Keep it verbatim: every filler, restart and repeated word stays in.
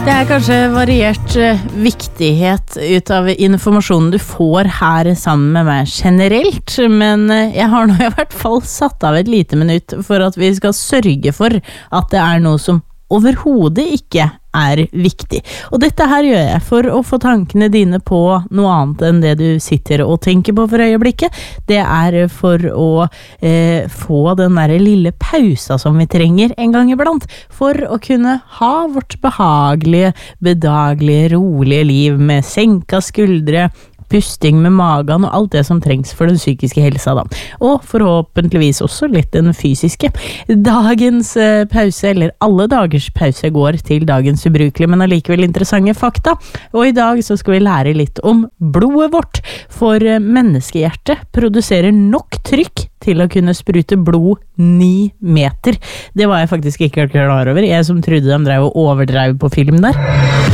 Det er kanskje variert uh, viktighet ut av informasjonen du får her sammen med meg generelt, men uh, jeg har nå i hvert fall satt av et lite minutt for at vi skal sørge for at det er noe som overhodet ikke er viktig. Og dette her gjør jeg for å få tankene dine på noe annet enn det du sitter og tenker på for øyeblikket. Det er for å eh, få den der lille pausa som vi trenger en gang iblant, for å kunne ha vårt behagelige, bedagelige, rolige liv med senka skuldre, pusting med magen og alt det som trengs for den psykiske helsa da. Og forhåpentligvis også litt den fysiske. Dagens eh, pause, eller alle dagers pause, går til dagens ubrukelige, men allikevel interessante fakta. Og i dag så skal vi lære litt om blodet vårt, for eh, menneskehjertet produserer nok trykk til å kunne sprute blod ni meter. Det var jeg faktisk ikke klar over, jeg som trodde de drev og overdrev på film der.